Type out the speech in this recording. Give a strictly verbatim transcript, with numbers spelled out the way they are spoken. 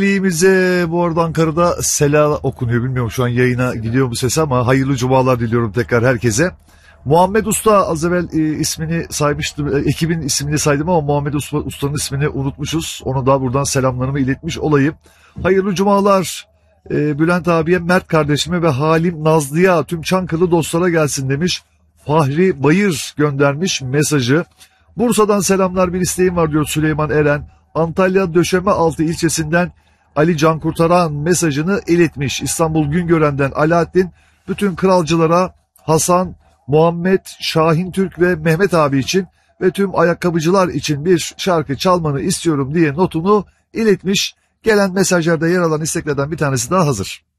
Bize bu arada Ankara'da Sela okunuyor. Bilmiyorum şu an yayına gidiyor mu ses ama hayırlı cumalar diliyorum tekrar herkese. Muhammed Usta az evvel e, ismini saymıştım. E, ekibin ismini saydım ama Muhammed Usta, Usta'nın ismini unutmuşuz. Onu da buradan selamlarımı iletmiş olayım. Hayırlı cumalar e, Bülent abiye, Mert kardeşime ve Halim Nazlı'ya, tüm Çankırılı dostlara gelsin demiş. Fahri Bayır göndermiş mesajı. Bursa'dan selamlar, bir isteğim var diyor Süleyman Eren. Antalya Döşemealtı ilçesinden Ali Can Kurtaran mesajını iletmiş. İstanbul Güngören'den Alaaddin, bütün kralcılara, Hasan, Muhammed, Şahin Türk ve Mehmet abi için ve tüm ayakkabıcılar için bir şarkı çalmanı istiyorum diye notunu iletmiş. Gelen mesajlarda yer alan isteklerden bir tanesi daha hazır.